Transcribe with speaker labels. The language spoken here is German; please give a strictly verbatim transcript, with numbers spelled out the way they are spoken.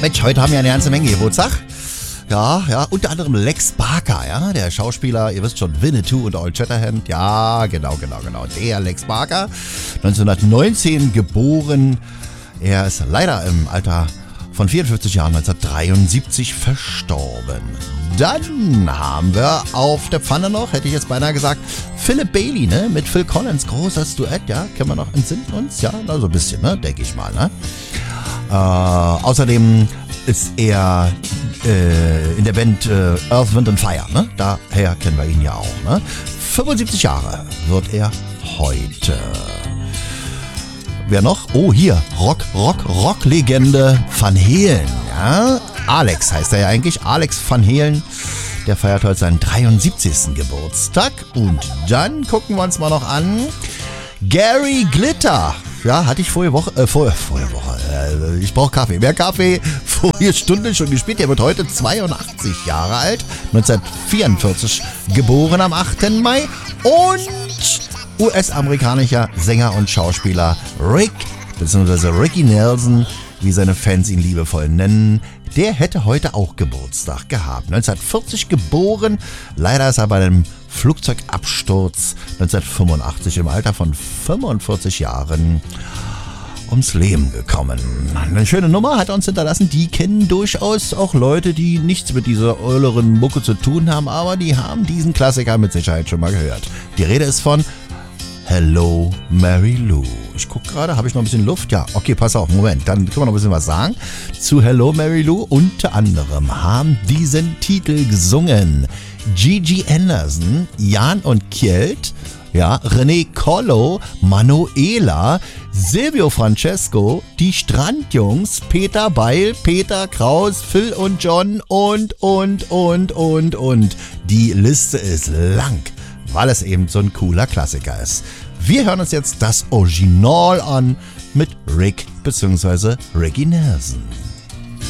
Speaker 1: Mensch, heute haben wir eine ganze Menge Geburtstag. Ja, ja, unter anderem Lex Barker, ja, der Schauspieler, ihr wisst schon, Winnetou und Old Shatterhand. Ja, genau, genau, genau, der Lex Barker, neunzehnhundertneunzehn geboren. Er ist leider im Alter von vierundfünfzig Jahren neunzehnhundertdreiundsiebzig verstorben. Dann haben wir auf der Pfanne noch, hätte ich jetzt beinahe gesagt, Philip Bailey, ne, mit Phil Collins, großes Duett, ja, kennen wir noch, entsinnen uns, ja, so ein bisschen, ne, denke ich mal, ne. Äh, außerdem ist er äh, in der Band äh, Earth, Wind and Fire, ne, daher kennen wir ihn ja auch, ne. fünfundsiebzig Jahre wird er heute. Wer noch? Oh, hier, Rock, Rock, Rock-Legende Van Halen, ja. Alex heißt er ja eigentlich, Alex Van Halen. Der feiert heute seinen dreiundsiebzigsten Geburtstag. Und dann gucken wir uns mal noch an Gary Glitter. Ja, hatte ich vorige Woche, äh, vorige, vorige Woche, äh, ich brauche Kaffee, mehr Kaffee, vorige Stunde schon gespielt. Der wird heute zweiundachtzig Jahre alt, neunzehnhundertvierundvierzig geboren am achten Mai. Und U S-amerikanischer Sänger und Schauspieler Rick, beziehungsweise Ricky Nelson, wie seine Fans ihn liebevoll nennen, der hätte heute auch Geburtstag gehabt. neunzehnhundertvierzig geboren, leider ist er bei einem Flugzeugabsturz neunzehnhundertfünfundachtzig im Alter von fünfundvierzig Jahren ums Leben gekommen. Eine schöne Nummer hat er uns hinterlassen, die kennen durchaus auch Leute, die nichts mit dieser ölleren Mucke zu tun haben, aber die haben diesen Klassiker mit Sicherheit schon mal gehört. Die Rede ist von Hello, Mary Lou. Ich gucke gerade, habe ich noch ein bisschen Luft? Ja, okay, pass auf, Moment, dann können wir noch ein bisschen was sagen. Zu Hello, Mary Lou unter anderem haben diesen Titel gesungen Gigi Anderson, Jan und Kjeld, ja, René Collo, Manuela, Silvio Francesco, die Strandjungs, Peter Beil, Peter Kraus, Phil und John und, und, und, und, und. Die Liste ist lang, weil es eben so ein cooler Klassiker ist. Wir hören uns jetzt das Original an mit Rick bzw. Ricky Nelson.